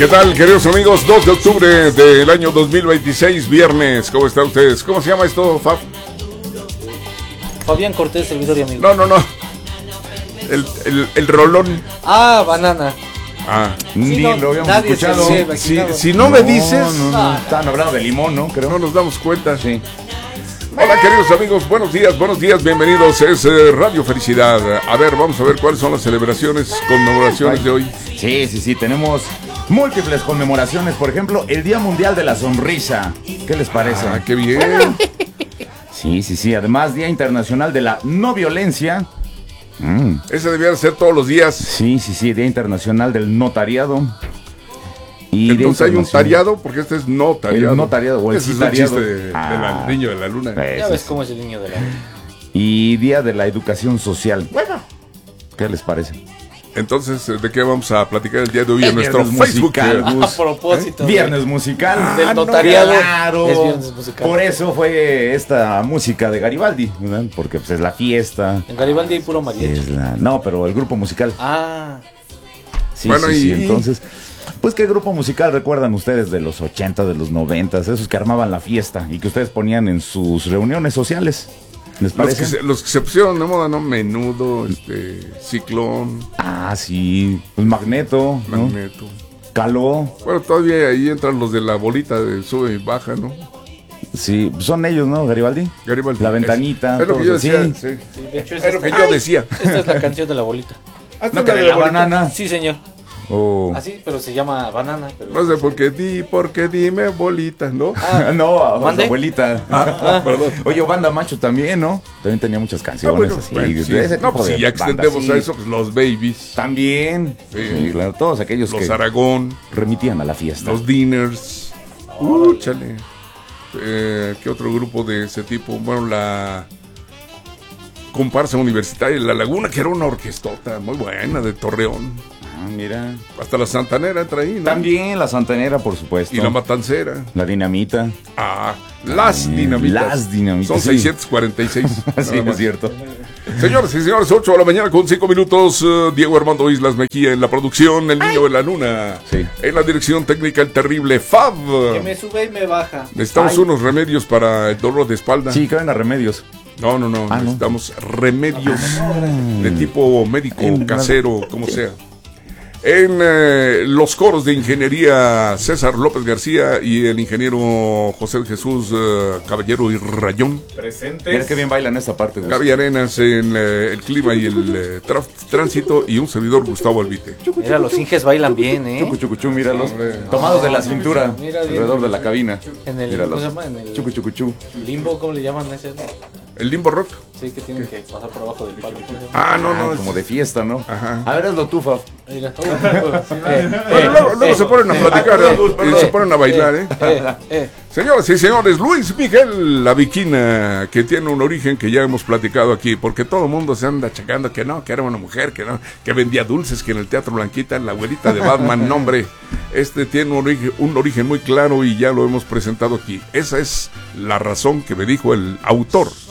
¿Qué tal, queridos amigos? 2 de octubre del año 2026, viernes. ¿Cómo están ustedes? ¿Cómo se llama esto, Fab? Fabián Cortés, servidor y amigo. No. El rolón. Ah, banana. Ah, Ni no, lo habíamos nadie escuchado. se lo sé, si no me dices, No. Estaban hablando de limón, ¿no? Creo. no nos damos cuenta. Sí. Hola, queridos amigos, buenos días, bienvenidos. Es Radio Felicidad. A ver, vamos a ver cuáles son las celebraciones, conmemoraciones de hoy. Sí, tenemos múltiples conmemoraciones. Por ejemplo, el Día Mundial de la Sonrisa. ¿Qué les parece? Ah, qué bien. Sí. Además, Día Internacional de la No Violencia. Ese debía ser todos los días. Sí, Día Internacional del Notariado. Y Entonces Día hay un Internacional- tariado, porque este es no tariado. El notariado o el Ese es un citariado. chiste del niño de la luna. Ya ves cómo es el niño de la... Y Día de la Educación Social. Bueno, ¿qué les parece? Entonces, ¿de qué vamos a platicar el día de hoy en Viernes nuestro Facebook? musical, A propósito. Viernes musical. Del no, notariado. claro. Es viernes musical. Por eso fue esta música de Garibaldi, ¿verdad? Porque pues es la fiesta. En Garibaldi hay puro mariachi. No, pero el grupo musical. Ah, Sí, Bueno, sí, y- entonces, pues ¿qué grupo musical recuerdan ustedes de los 80, de los 90, esos que armaban la fiesta y que ustedes ponían en sus reuniones sociales? ¿Les parece? Los que se pusieron de moda, ¿no? Menudo, Ciclón, Ah, sí, pues Magneto, ¿no? Magneto. Caló, Bueno, todavía ahí entran los de la bolita de sube y baja, ¿no? sí, son ellos, ¿no, Garibaldi? Garibaldi. La ventanita, Es lo que yo todos decía. así. Sí. sí, de hecho Es lo que yo decía. esta es la canción de la bolita. No, que de la banana. Sí, señor. Oh. Así, pero se llama banana. Pero... No sé porque dime bolita, ¿no? No, a su ¿Mande? abuelita. Perdón. Oye, Banda Macho también, ¿no? También tenía muchas Ah, canciones bueno, así. bueno, sí. de ese No, tipo pues de si ya banda, extendemos sí. a eso, pues los Babies, También. Sí. Sí, claro, todos aquellos los que Aragón, remitían a la fiesta. los Dinners. Chale. ¿Qué otro grupo de ese tipo? Bueno, la comparsa universitaria La Laguna, que era una orquestota muy buena de Torreón. Ah, mira. Hasta la Santanera entra ahí, ¿no? También la Santanera, por supuesto. Y la Matancera. La Dinamita. Ah, las dinamitas. Las Dinamitas, Son sí. 646. Sí, nada es más. cierto. Señoras y señores, 8 de la mañana con 5 minutos. Diego Armando Islas Mejía en la producción, el niño de la luna. Sí. En la dirección técnica, el terrible Fab. Que me sube y me baja. Necesitamos Ay. unos remedios para el dolor de espalda. Sí, caben a remedios. No. Ah, ¿no? Necesitamos remedios de tipo médico, En- casero, como sea. En los coros de ingeniería, César López García y el ingeniero José Jesús Caballero y Rayón. Mira qué bien bailan esta parte. Gus. Gaby Arenas en el clima y el tránsito, y un servidor, Gustavo Albite. Mira, los Inges bailan bien, ¿eh? Chucu, míralos. Hombre. Tomados de la cintura. Mira bien. Alrededor de la cabina. En el, Míralos. ¿cómo se llama? En el Chucu. limbo, ¿cómo le llaman a ese? El Limbo Rock. Sí, que tienen que pasar por abajo del palo. Ah, no. Ah, como de fiesta, ¿no? Ajá. A ver, hazlo tú, Fab. Mira. Bueno, luego se ponen a platicar y se ponen a bailar, ¿eh? Señoras y señores, Luis Miguel La Viquina, que tiene un origen que ya hemos platicado aquí, porque todo el mundo se anda achacando que no, que era una mujer, que no, que vendía dulces, que en el Teatro Blanquita, la abuelita de Batman, no, hombre, tiene un origen muy claro y ya lo hemos presentado aquí. Esa es la razón que me dijo el autor